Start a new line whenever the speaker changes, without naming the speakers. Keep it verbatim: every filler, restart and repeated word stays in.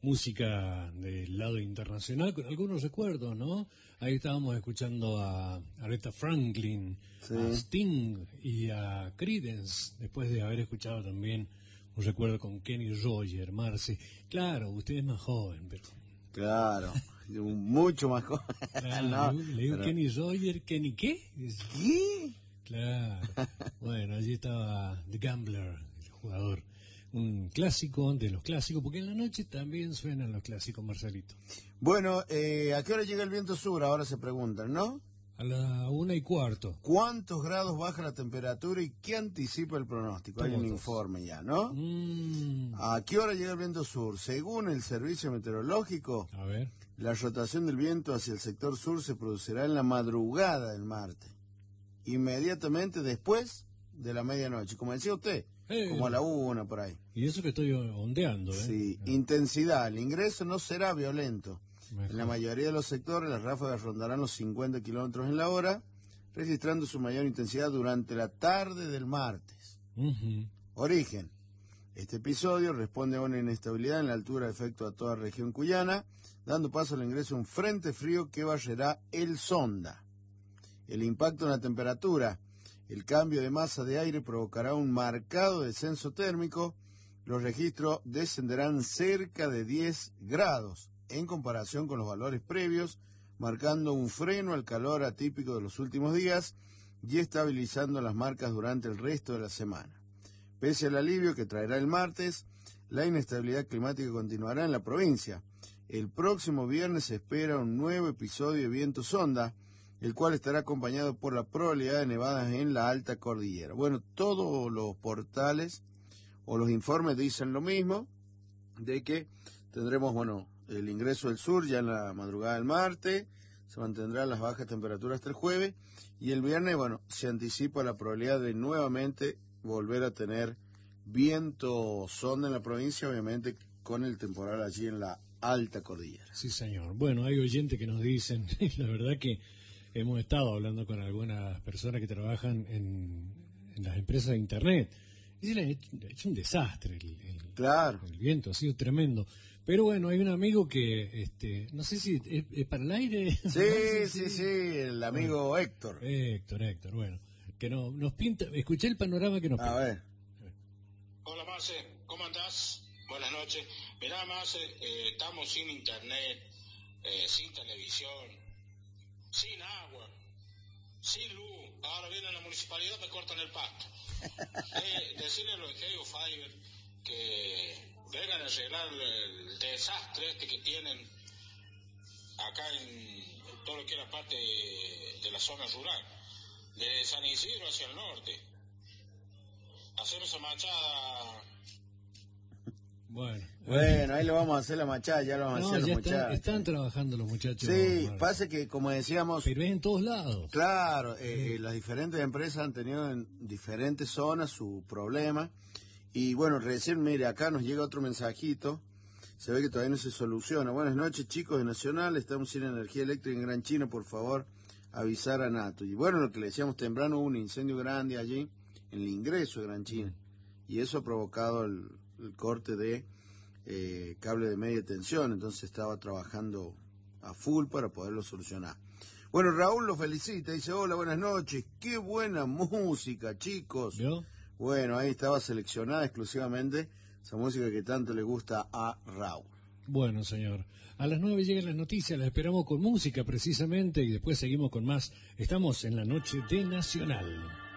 música del lado internacional, con algunos recuerdos, ¿no? Ahí estábamos escuchando a Aretha Franklin, sí. a Sting y a Creedence, después de haber escuchado también un recuerdo con Kenny Rogers, Marce. Claro, usted es más joven, pero...
Claro, mucho más joven.
Claro, no, le digo pero... Kenny Rogers, ¿Kenny qué?
¿Qué?
Claro, bueno, allí estaba The Gambler, el jugador. Un clásico de los clásicos, porque en la noche también suenan los clásicos, Marcelito.
Bueno, eh, ¿a qué hora llega el viento sur? Ahora se preguntan, ¿no?
A la una y cuarto.
¿Cuántos grados baja la temperatura y qué anticipa el pronóstico? Hay un informe ya, ¿no?
Mm.
¿A qué hora llega el viento sur? Según el servicio meteorológico,
a ver,
la rotación del viento hacia el sector sur se producirá en la madrugada del martes, inmediatamente después de la medianoche, como decía usted. Eh, como a la una por ahí.
Y eso que estoy ondeando, ¿eh?
Sí, no. Intensidad. El ingreso no será violento. Mejor. En la mayoría de los sectores las ráfagas rondarán los cincuenta kilómetros en la hora, registrando su mayor intensidad durante la tarde del martes.
Uh-huh.
Origen. Este episodio responde a una inestabilidad en la altura de efecto a toda la región cuyana, dando paso al ingreso de un frente frío que barrerá el Sonda. El impacto en la temperatura. El cambio de masa de aire provocará un marcado descenso térmico. Los registros descenderán cerca de diez grados en comparación con los valores previos, marcando un freno al calor atípico de los últimos días y estabilizando las marcas durante el resto de la semana. Pese al alivio que traerá el martes, la inestabilidad climática continuará en la provincia. El próximo viernes se espera un nuevo episodio de viento sonda, el cual estará acompañado por la probabilidad de nevadas en la alta cordillera. Bueno, todos los portales o los informes dicen lo mismo, de que tendremos, bueno, el ingreso del sur ya en la madrugada del martes, se mantendrán las bajas temperaturas hasta el jueves, y el viernes, bueno, se anticipa la probabilidad de nuevamente volver a tener viento sonda en la provincia, obviamente con el temporal allí en la alta cordillera.
Sí, señor. Bueno, hay oyentes que nos dicen, la verdad que hemos estado hablando con algunas personas que trabajan en, en las empresas de internet. Y se le ha hecho un desastre el, el,
claro.
el viento, ha sido tremendo. Pero bueno, hay un amigo que, este, no sé si es, es para el aire.
Sí, sí, sí, sí, el amigo bueno, Héctor.
Héctor, Héctor, bueno, que no, nos pinta, escuché el panorama que nos pinta.
A ver.
Hola Marce, ¿cómo andás? Buenas noches. Mirá Marce, eh, estamos sin internet, eh, sin televisión, sin agua, sin luz. Ahora viene la municipalidad, me cortan el pasto. Eh, decirle a los de Geofiber que vengan a arreglar el desastre este que tienen acá en, en todo lo que era parte de, de la zona rural, de San Isidro hacia el norte. Hacer esa machada.
Bueno,
bueno, ahí lo vamos a hacer la machada, ya lo vamos
no,
a hacer
ya
los
está,
muchachos.
Están trabajando los muchachos.
Sí, pasa que como decíamos...
Pero es en todos lados.
Claro, eh, eh, las diferentes empresas han tenido en diferentes zonas su problema. Y bueno, recién, mire, acá nos llega otro mensajito. Se ve que todavía no se soluciona. Buenas noches, chicos de Nacional. Estamos sin energía eléctrica en Gran China. Por favor, avisar a Nato. Y bueno, lo que le decíamos temprano, hubo un incendio grande allí en el ingreso de Gran China. Y eso ha provocado el, el corte de eh, cable de media tensión. Entonces estaba trabajando a full para poderlo solucionar. Bueno, Raúl lo felicita. Dice, hola, buenas noches. Qué buena música, chicos.
¿Yo?
Bueno, ahí estaba seleccionada exclusivamente esa música que tanto le gusta a Raúl.
Bueno, señor. A las nueve llegan las noticias, las esperamos con música precisamente y después seguimos con más. Estamos en la noche de Nacional.